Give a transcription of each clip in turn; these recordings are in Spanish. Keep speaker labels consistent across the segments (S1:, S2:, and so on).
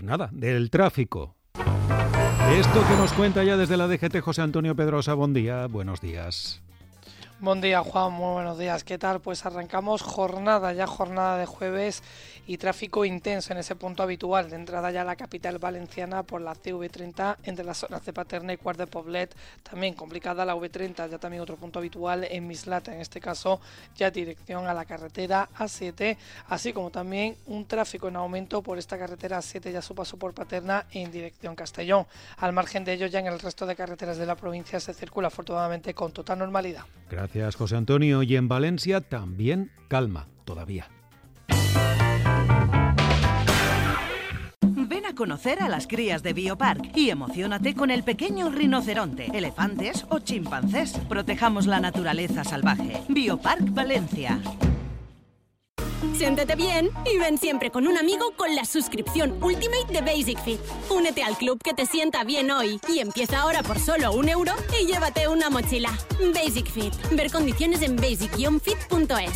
S1: del tráfico. Esto que nos cuenta ya desde la DGT José Antonio Pedrosa. Buen día, buenos días.
S2: Buen día, Juan, muy buenos días. ¿Qué tal? Pues arrancamos jornada de jueves y tráfico intenso en ese punto habitual de entrada ya a la capital valenciana por la CV30 entre las zonas de Paterna y Quart de Poblet. También complicada la V30, ya también otro punto habitual en Mislata, en este caso ya dirección a la carretera A7, así como también un tráfico en aumento por esta carretera A7 ya su paso por Paterna en dirección Castellón. Al margen de ello, ya en el resto de carreteras de la provincia se circula afortunadamente con total normalidad.
S1: Gracias, José Antonio. Y en Valencia también calma, todavía.
S3: Ven a conocer a las crías de Biopark y emociónate con el pequeño rinoceronte, elefantes o chimpancés. Protejamos la naturaleza salvaje. Biopark Valencia.
S4: Siéntete bien y ven siempre con un amigo con la suscripción Ultimate de Basic Fit. Únete al club que te sienta bien hoy y empieza ahora por solo €1 y llévate una mochila. Basic Fit. Ver condiciones en basic-fit.es.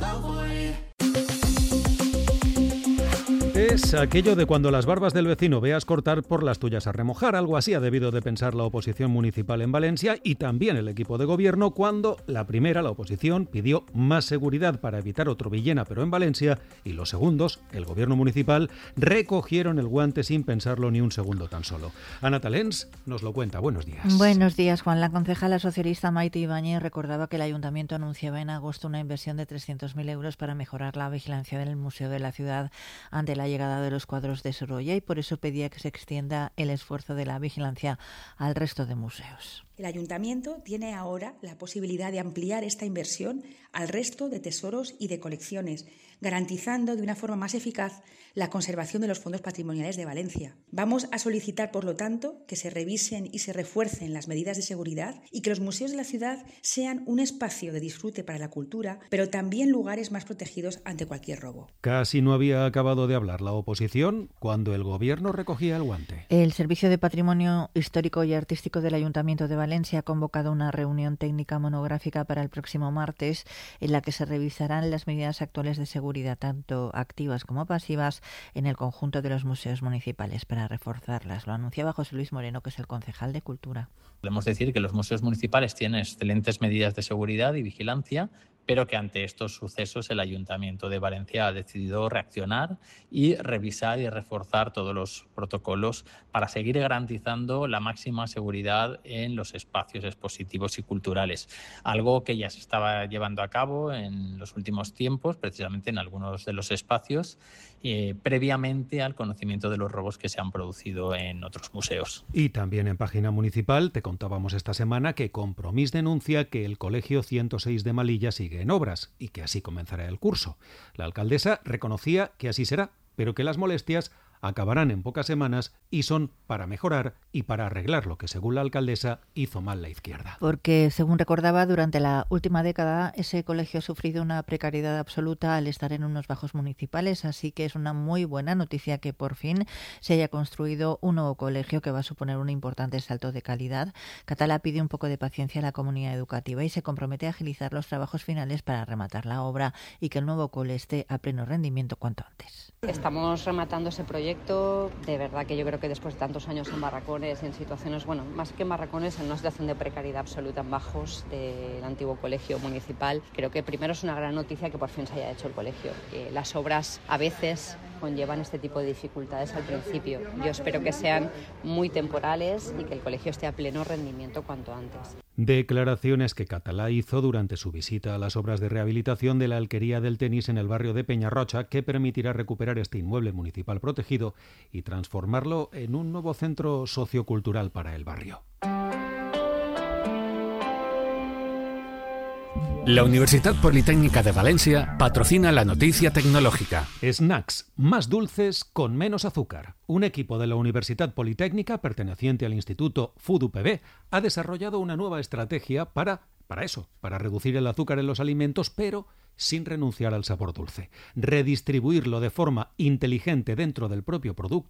S1: Es aquello de cuando las barbas del vecino veas cortar, por las tuyas a remojar. Algo así ha debido de pensar la oposición municipal en Valencia y también el equipo de gobierno cuando la oposición, pidió más seguridad para evitar otro Villena, pero en Valencia, y los segundos, el gobierno municipal, recogieron el guante sin pensarlo ni un segundo tan solo. Ana Talens nos lo cuenta. Buenos días.
S5: Buenos días, Juan. La concejala socialista Maite Ibáñez recordaba que el ayuntamiento anunciaba en agosto una inversión de 300.000 euros para mejorar la vigilancia del Museo de la Ciudad ante la llegada de los cuadros de Sorolla y por eso pedía que se extienda el esfuerzo de la vigilancia al resto de museos.
S6: El ayuntamiento tiene ahora la posibilidad de ampliar esta inversión al resto de tesoros y de colecciones, garantizando de una forma más eficaz la conservación de los fondos patrimoniales de Valencia. Vamos a solicitar, por lo tanto, que se revisen y se refuercen las medidas de seguridad y que los museos de la ciudad sean un espacio de disfrute para la cultura, pero también lugares más protegidos ante cualquier robo.
S1: Casi no había acabado de hablar la oposición cuando el gobierno recogía el guante.
S5: El Servicio de Patrimonio Histórico y Artístico del Ayuntamiento de Valencia ha convocado una reunión técnica monográfica para el próximo martes en la que se revisarán las medidas actuales de seguridad, tanto activas como pasivas, en el conjunto de los museos municipales para reforzarlas. Lo anunciaba José Luis Moreno, que es el concejal de Cultura.
S7: Podemos decir que los museos municipales tienen excelentes medidas de seguridad y vigilancia, pero que ante estos sucesos el Ayuntamiento de Valencia ha decidido reaccionar y revisar y reforzar todos los protocolos para seguir garantizando la máxima seguridad en los espacios expositivos y culturales. Algo que ya se estaba llevando a cabo en los últimos tiempos, precisamente en algunos de los espacios, previamente al conocimiento de los robos que se han producido en otros museos.
S1: Y también en página municipal te contábamos esta semana que Compromís denuncia que el Colegio 106 de Malilla sigue en obras y que así comenzará el curso. La alcaldesa reconocía que así será, pero que las molestias acabarán en pocas semanas y son para mejorar y para arreglar lo que, según la alcaldesa, hizo mal la izquierda.
S5: Porque, según recordaba, durante la última década ese colegio ha sufrido una precariedad absoluta al estar en unos bajos municipales, así que es una muy buena noticia que por fin se haya construido un nuevo colegio que va a suponer un importante salto de calidad. Catalá pide un poco de paciencia a la comunidad educativa y se compromete a agilizar los trabajos finales para rematar la obra y que el nuevo cole esté a pleno rendimiento cuanto antes.
S8: Estamos rematando ese proyecto, de verdad que yo creo que después de tantos años en barracones, en situaciones, bueno, más que en barracones, en una situación de precariedad absoluta en bajos del antiguo colegio municipal, creo que primero es una gran noticia que por fin se haya hecho el colegio. Las obras a veces conllevan este tipo de dificultades al principio. Yo espero que sean muy temporales y que el colegio esté a pleno rendimiento cuanto antes.
S1: Declaraciones que Catalá hizo durante su visita a las obras de rehabilitación de la Alquería del Tenis en el barrio de Peñarrocha, que permitirá recuperar este inmueble municipal protegido y transformarlo en un nuevo centro sociocultural para el barrio.
S9: La Universidad Politécnica de Valencia patrocina la noticia tecnológica.
S1: Snacks más dulces con menos azúcar. Un equipo de la Universidad Politécnica perteneciente al Instituto Food UPV ha desarrollado una nueva estrategia para reducir el azúcar en los alimentos, pero sin renunciar al sabor dulce. Redistribuirlo de forma inteligente dentro del propio producto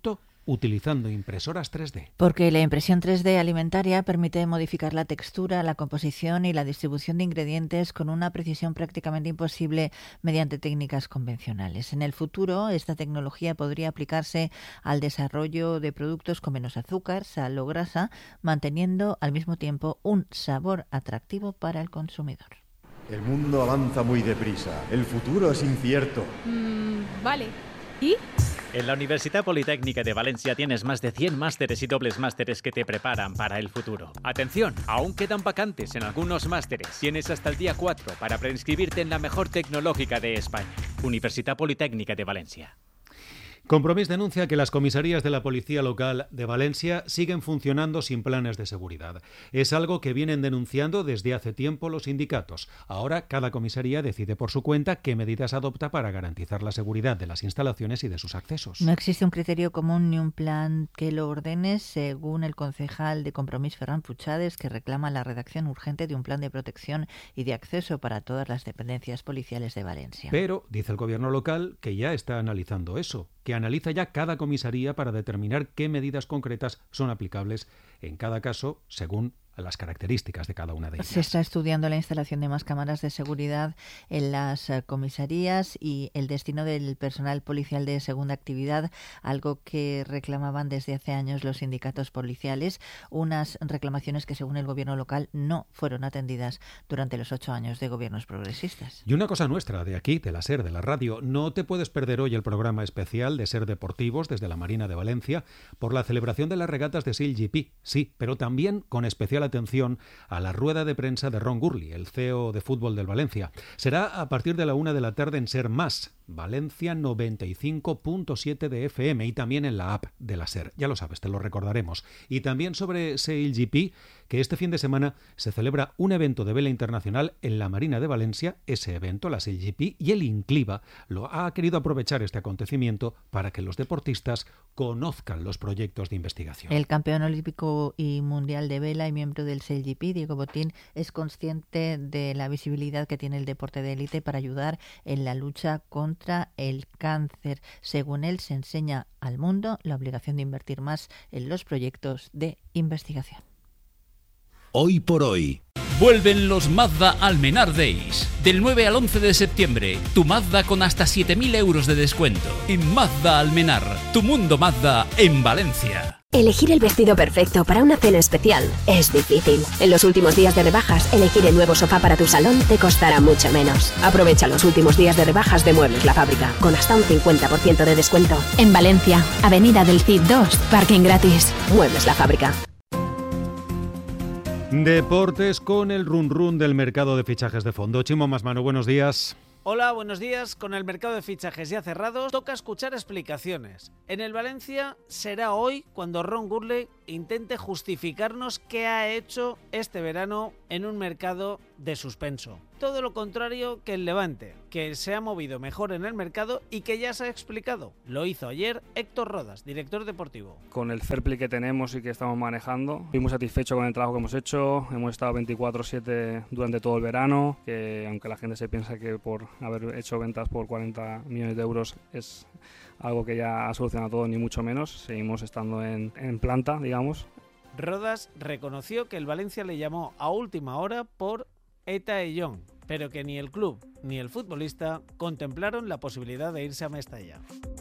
S1: utilizando impresoras 3D.
S5: Porque la impresión 3D alimentaria permite modificar la textura, la composición y la distribución de ingredientes con una precisión prácticamente imposible mediante técnicas convencionales. En el futuro, esta tecnología podría aplicarse al desarrollo de productos con menos azúcar, sal o grasa, manteniendo al mismo tiempo un sabor atractivo para el consumidor.
S10: El mundo avanza muy deprisa. El futuro es incierto.
S11: Vale. ¿Y?
S12: En la Universitat Politécnica de Valencia tienes más de 100 másteres y dobles másteres que te preparan para el futuro. Atención, aún quedan vacantes en algunos másteres. Tienes hasta el día 4 para preinscribirte en la mejor tecnológica de España. Universitat Politécnica de Valencia.
S1: Compromís denuncia que las comisarías de la Policía Local de Valencia siguen funcionando sin planes de seguridad. Es algo que vienen denunciando desde hace tiempo los sindicatos. Ahora cada comisaría decide por su cuenta qué medidas adopta para garantizar la seguridad de las instalaciones y de sus accesos.
S5: No existe un criterio común ni un plan que lo ordene, según el concejal de Compromís, Ferran Puchades, que reclama la redacción urgente de un plan de protección y de acceso para todas las dependencias policiales de Valencia.
S1: Pero dice el gobierno local que ya está analizando eso, que analiza ya cada comisaría para determinar qué medidas concretas son aplicables en cada caso según las características de cada una de ellas.
S5: Se está estudiando la instalación de más cámaras de seguridad en las comisarías y el destino del personal policial de segunda actividad, algo que reclamaban desde hace años los sindicatos policiales, unas reclamaciones que según el gobierno local no fueron atendidas durante los 8 años de gobiernos progresistas.
S1: Y una cosa nuestra de aquí, de la SER, de la radio, no te puedes perder hoy el programa especial de SER Deportivos desde la Marina de Valencia por la celebración de las regatas de SailGP, sí, pero también con especial atención a la rueda de prensa de Ron Gurley, el CEO de fútbol del Valencia. Será a partir de la 1 de la tarde en SER Más, Valencia 95.7 de FM y también en la app de la SER. Ya lo sabes, te lo recordaremos. Y también sobre SailGP, que este fin de semana se celebra un evento de vela internacional en la Marina de Valencia. Ese evento, la SailGP, y el Incliva lo ha querido aprovechar este acontecimiento para que los deportistas conozcan los proyectos de investigación.
S5: El campeón olímpico y mundial de vela y miembro del SailGP, Diego Botín, es consciente de la visibilidad que tiene el deporte de élite para ayudar en la lucha contra el cáncer. Según él, se enseña al mundo la obligación de invertir más en los proyectos de investigación.
S13: Hoy por hoy.
S9: Vuelven los Mazda Almenar Days. Del 9 al 11 de septiembre, tu Mazda con hasta 7.000 euros de descuento. En Mazda Almenar, tu mundo Mazda en Valencia.
S14: Elegir el vestido perfecto para una cena especial es difícil. En los últimos días de rebajas, elegir el nuevo sofá para tu salón te costará mucho menos. Aprovecha los últimos días de rebajas de Muebles La Fábrica, con hasta un 50% de descuento.
S15: En Valencia, Avenida del Cid 2, parking gratis.
S14: Muebles La Fábrica.
S1: Deportes con el run del mercado de fichajes de fondo. Chimo Masmano, buenos días.
S16: Hola, buenos días. Con el mercado de fichajes ya cerrados, toca escuchar explicaciones. En el Valencia será hoy cuando Ron Gurley intente justificarnos qué ha hecho este verano en un mercado de suspenso. Todo lo contrario que el Levante, que se ha movido mejor en el mercado y que ya se ha explicado. Lo hizo ayer Héctor Rodas, director deportivo.
S17: Con el fair play que tenemos y que estamos manejando, estoy muy satisfecho con el trabajo que hemos hecho. Hemos estado 24/7 durante todo el verano, que aunque la gente se piensa que por haber hecho ventas por 40 millones de euros es algo que ya ha solucionado todo, ni mucho menos. Seguimos estando en planta, digamos.
S16: Rodas reconoció que el Valencia le llamó a última hora por Eta y Young, pero que ni el club ni el futbolista contemplaron la posibilidad de irse a Mestalla.